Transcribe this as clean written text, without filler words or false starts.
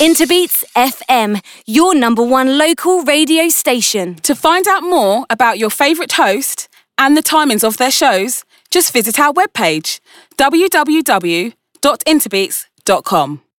Interbeats FM, your number one local radio station. To find out more about your favourite host and the timings of their shows, just visit our webpage, www.interbeats.com.